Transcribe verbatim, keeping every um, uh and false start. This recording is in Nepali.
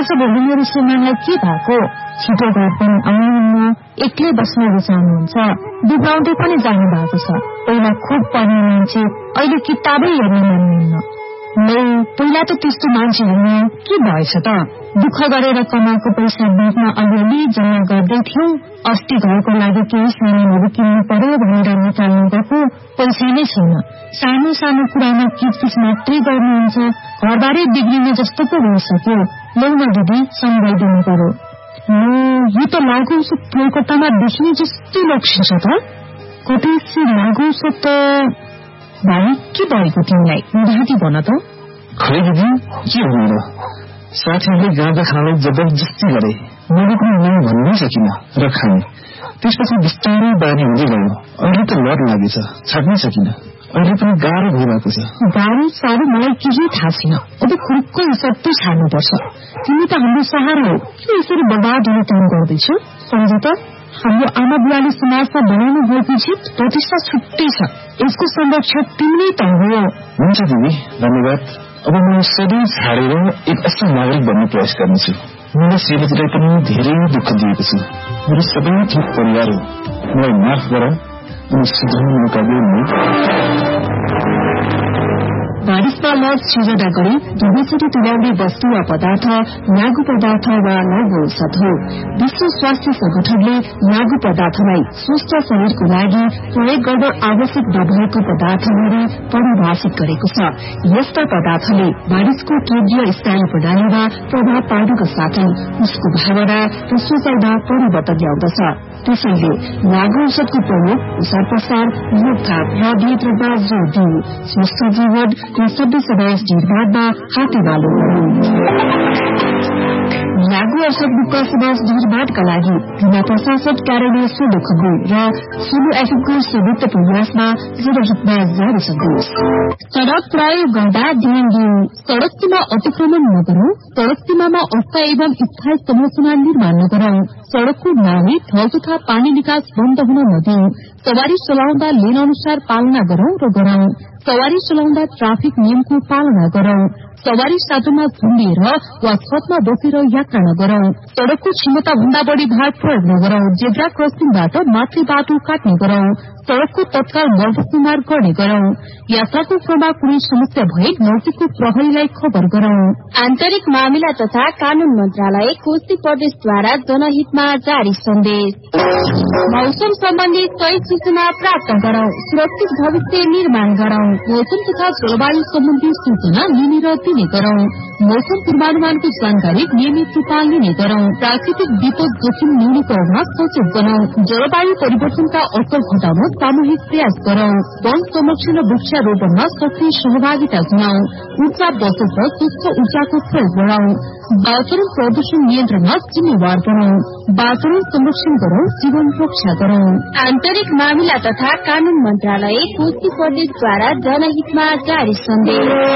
वर्षभरि मेरो श्रीमानलाई के भएको? छिटो घर पनि आउनुहुन्न, एक्लै बस्न रुचाउनुहुन्छ, बिग्राउँदै पनि जानु भएको छ। पहिला खुब पढ्ने मान्छे, अहिले किताबै हेर्न मान्नुहुन्न। नै पहिला त त्यस्तो मान्छे होइन, के भएछ त? दुःख गरेर कमाएको पैसा ब्याङ्कमा अलिअलि जम्मा गर्दै थियौ। अस्ति घरको लागि केही सामानहरू किन्नु पर्यो भनेर निकाल्नु गएको, पैसा नै छैन। सानो सानो कुरामा किचकिच मात्रै गर्नुहुन्छ, घरबारै बिग्रिने जस्तो पो भइसक्यो। लौ न दिदी, सम्झाइदिनु पर्यो। यो त लागु औषध कोलकातामा देखिने जस्तै लक्षण छ त। कतै लागु औषध त भाइ के भएको तिमीलाई? उदाहरण भन त। खै दिदी, के भन्नु र? साथीहरूले गाँजा खानलाई जबरजस्ती गरे, मैले पनि नै भन्नै सकिन र खाने। त्यसपछि बिस्तारै बानी हुँदै गयो। अहिले त लड लागेछ, छाड्नै सकिन। अहिले पनि गाह्रो भइरहेको छ। गाह्रो साह्रो मलाई केही थाहा छैन। अब खुर्को सबै छाड्नुपर्छ। तिमी त हाम्रो सहारा हो, के यसरी बर्बाद हुने काम गर्दैछौ? सम्झ त, हाम्रो आमा बुवाले समाजमा बनाउनु भएको जित प्रतिष्ठा छुट्टै छ। यसको संरक्षक तिमी त हो। हुन्छ दिदी, धन्यवाद। अब म सधैँ छाडेर एक असल नागरिक बन्ने प्रयास गर्नेछु। मलाई सेवाजीलाई पनि धेरै दुःख दिएको छु। मेरो सबै ठिक परिवार हो, मलाई माफ गर अनि सुधार्ने मौका दिनु। बारिशमा लज सिर्जना गरी दुवैचोटि तुल्याउने वस्तु वा पदार्थ लागु पदार्थ वा लागु औषध हो। विश्व स्वास्थ्य संगठनले लागु पदार्थलाई स्वस्थ शरीरको लागि प्रयोग गर्न आवश्यक नभएको पदार्थ गरी परिभाषित गरेको छ। यस्ता पदार्थले मानिसको केन्द्रीय स्नायु प्रणालीमा प्रभाव पार्नुका साथै उसको भावना र सोचाइमा परिवर्तन ल्याउँदछ। त्यसैले लागु औषधको प्रयोग, प्रसार प्रसार, रोकथाम र नियन्त्रणमा जोड़ दिए स्वस्थ जीवन र सभ्य समाज निर्माणमा हातेमालो गर्नु। लागु औषध मुक्त समाज निर्माणका लागि जिल्ला प्रशासन कार्यालय सोलुखुम्बु र सोलु एफएमको संयुक्त प्रयासमा जनहितमा जारी सन्देश। सड़क प्रयोग गर्दा ध्यान दिऊ। सड़क सीमा अतिक्रमण नगरौं। सड़क सीमामा अस्थायी एवं स्थायी संरचना निर्माण नगरौं। सड़कको नाली, ढल तथा पानी निकास बन्द हुन नदिऊ। सवारी चलाउँदा लेन अनुसार पालना गरौं र गराउँ। सवारी चलाउँदा ट्राफिक नियमको पालना गरौं। सवारी साधनमा झुन्डिएर वा छतमा बसेर यात्रा नगरौं। सड़कको क्षमता भन्दा बढ़ी भार प्रयोग नगरौं। जेब्रा क्रसिङबाट माथि बाटो काट्ने गरौं। सड़कको तत्काल मर्मत गर्ने गरौं। यात्राको क्रममा कुनै समस्या भए नजिकको प्रहरीलाई खबर गरौं। आन्तरिक मामिला तथा कानून मन्त्रालय कोशी प्रदेशद्वारा जनहितमा जारी सन्देश। मौसम सम्बन्धी सही सूचना प्राप्त गरौं। सुरक्षित भविष्य निर्माण गरौं। मौसम तथा जलवायु सम्बन्धी सूचना लिने र दिने गरौं। मौसम पूर्वानुमानको जानकारी नियमित रूपमा लिने गरौं। प्राकृतिक विपद जोखिम न्यूनीकरणमा सचेत बनौं। जलवायु परिवर्तनका असर घटाउन सामूहिक प्रयास गरौं। वन संरक्षण र वृक्षारोपणमा सक्रिय सहभागिता जनाऊ। ऊर्जा बचत र स्वच्छ ऊर्जाको प्रयोग बढ़ाऊ। वातावरण प्रदूषण नियन्त्रणमा जिम्मेवार बनौं। वातावरण संरक्षण गरौं, जीवन रक्षा गरौं। आन्तरिक मामिला तथा कानून मन्त्रालय कोशी प्रदेशद्वारा जनहितमा जारी सन्देश।